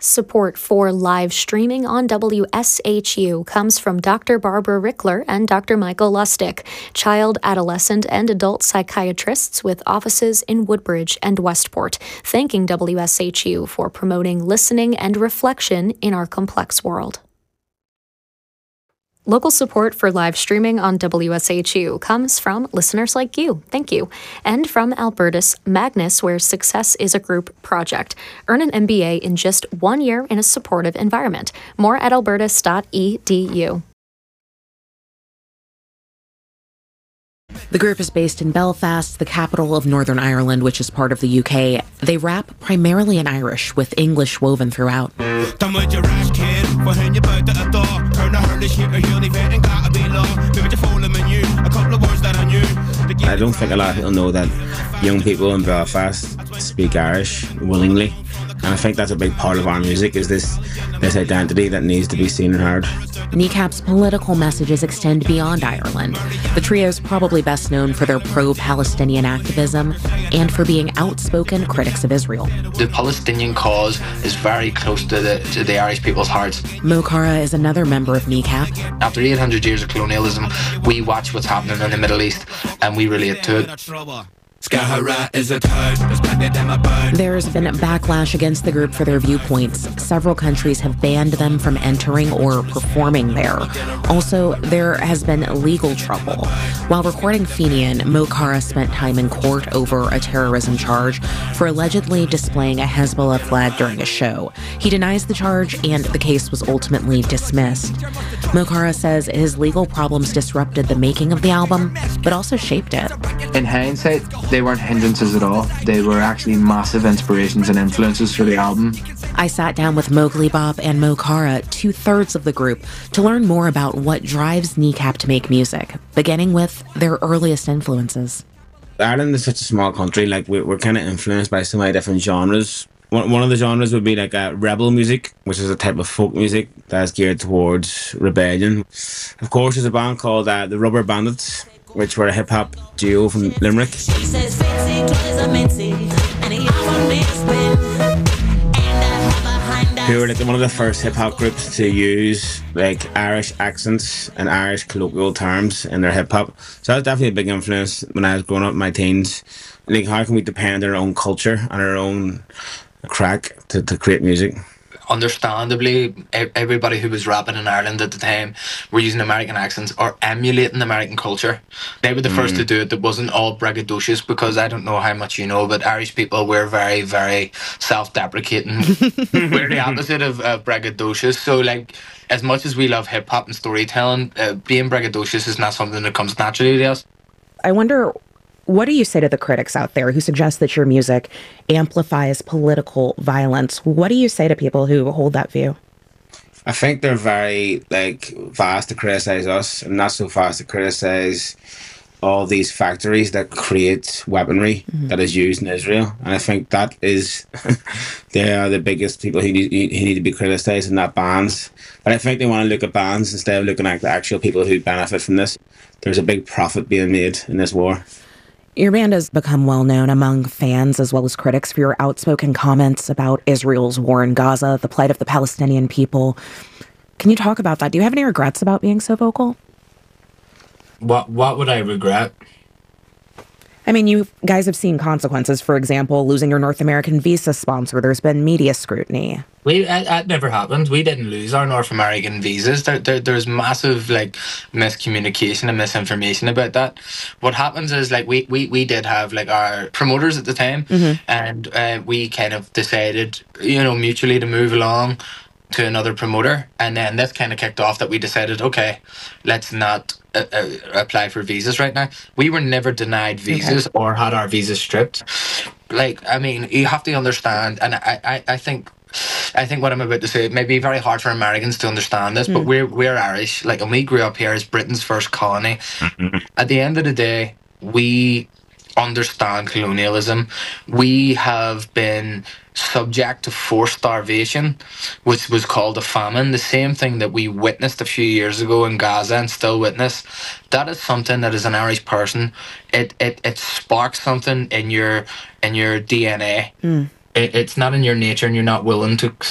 Support for live streaming on WSHU comes from Dr. Barbara Rickler and Dr. Michael Lustig, child, adolescent, and adult psychiatrists with offices in Woodbridge and Westport, thanking WSHU for promoting listening and reflection in our complex world. Local support for live streaming on WSHU comes from listeners like you, thank you, and from Alberta's Magnus, where success is a group project. Earn an MBA in just 1 year in a supportive environment. More at albertus.edu. The group is based in Belfast, the capital of Northern Ireland, which is part of the UK. They rap primarily in Irish, with English woven throughout. I don't think a lot of people know that young people in Belfast speak Irish willingly. And I think that's a big part of our music, is this identity that needs to be seen and heard. Kneecap's political messages extend beyond Ireland. The trio is probably best known for their pro-Palestinian activism and for being outspoken critics of Israel. The Palestinian cause is very close to the Irish people's hearts. Mo Cara is another member of Kneecap. After 800 years of colonialism, we watch what's happening in the Middle East and we relate to it. There's been a backlash against the group for their viewpoints. Several countries have banned them from entering or performing there. Also, there has been legal trouble. While recording Fenian, Mo Cara spent time in court over a terrorism charge for allegedly displaying a Hezbollah flag during a show. He denies the charge, and the case was ultimately dismissed. Mo Cara says his legal problems disrupted the making of the album, but also shaped it. In hindsight, they weren't hindrances at all. They were actually massive inspirations and influences for the album. I sat down with Mowgli Bop and Mo Cara, 2/3 of the group, to learn more about what drives Kneecap to make music, beginning with their earliest influences. Ireland is such a small country, like we're kind of influenced by so many different genres. One of the genres would be like rebel music, which is a type of folk music that's geared towards rebellion. Of course, there's a band called the Rubber Bandits, which were a hip-hop duo from Limerick, who were like one of the first hip-hop groups to use like Irish accents and Irish colloquial terms in their hip-hop. So that was definitely a big influence when I was growing up in my teens. Like, how can we depend on our own culture and our own crack to create music? Understandably, everybody who was rapping in Ireland at the time were using American accents or emulating American culture. They were the first to do it. That wasn't all braggadocious, because I don't know how much you know, but Irish people, we're very, very self-deprecating. We're the opposite of braggadocious. So, like, as much as we love hip-hop and storytelling, being braggadocious is not something that comes naturally to us. I wonder, what do you say to the critics out there who suggest that your music amplifies political violence? What do you say to people who hold that view? I think they're very fast to criticize us and not so fast to criticize all these factories that create weaponry that is used in Israel. And I think that is they are the biggest people who need to be criticized, and not bands. But I think they want to look at bands instead of looking at the actual people who benefit from this. There's a big profit being made in this war. Your band has become well known among fans as well as critics for your outspoken comments about Israel's war in Gaza, the plight of the Palestinian people. Can you talk about that? Do you have any regrets about being so vocal? What would I regret? I mean, you guys have seen consequences. For example, losing your North American visa sponsor. There's been media scrutiny. That never happened. We didn't lose our North American visas. There's massive miscommunication and misinformation about that. What happens is we did have our promoters at the time, and we kind of decided mutually to move along to another promoter, and then this kind of kicked off that we decided, okay, let's not apply for visas right now. We were never denied visas or had our visas stripped. You have to understand, and I think what I'm about to say, it may be very hard for Americans to understand this, but we're Irish, and we grew up here as Britain's first colony. At the end of the day, we understand colonialism. We have been subject to forced starvation, which was called a famine, the same thing that we witnessed a few years ago in Gaza and still witness. That is something that, as an Irish person, it sparks something in your DNA. It's not in your nature, and you're not willing to